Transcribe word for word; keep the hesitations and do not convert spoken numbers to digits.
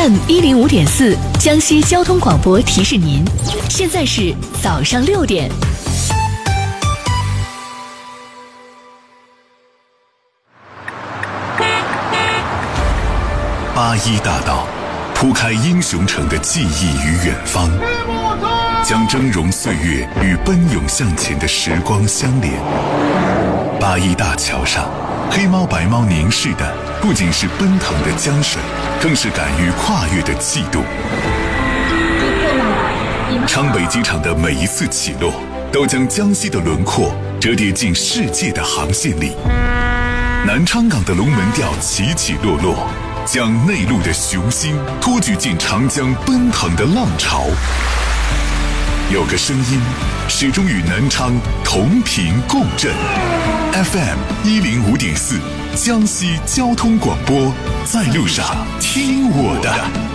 M 一零五点四，江西交通广播提示您，现在是早上六点。 八一大道铺开英雄城的记忆与远方，将峥嵘岁月与奔涌向前的时光相连。八一大桥上，黑猫白猫凝视的不仅是奔腾的江水，更是敢于跨越的气度。昌北机场的每一次起落，都将江西的轮廓折叠进世界的航线里。南昌港的龙门吊起起落落，将内陆的雄心托举进长江奔腾的浪潮。有个声音始终与南昌同频共振 ，F M 一零五点四，江西交通广播，在路上听我的。